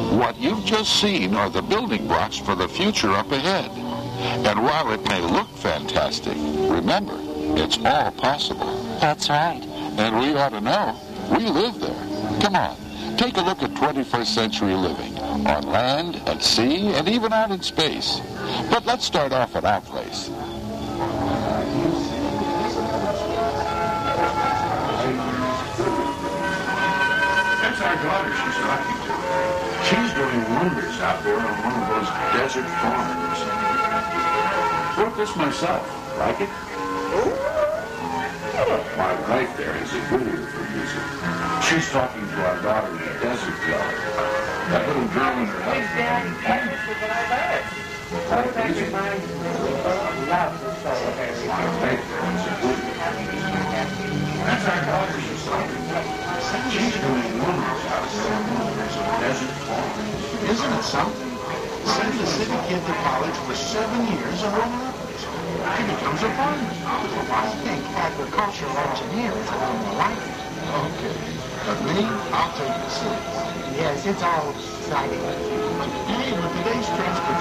What you've just seen are the building blocks for the future up ahead. And while it may look fantastic, remember, it's all possible. That's right. And we ought to know. We live there. Come on, take a look at 21st century living, on land, at sea, and even out in space. But let's start off at our place. That's our daughter she's talking to. She's doing wonders out there on one of those desert farms. Wrote this myself. Like it? My wife there is a guru for music. She's talking to our daughter in the desert club. That little girl in her house. My wife there is a guru. That's our daughter she's talking to. She's doing wonders out there on one of those desert farms. Isn't it something? Send the city kid to college for 7 years and run up. He becomes a farmer. I think agricultural engineer is a little more likely. Okay. But me, I'll take the city. Yes, it's all exciting. Hey, with today's transportation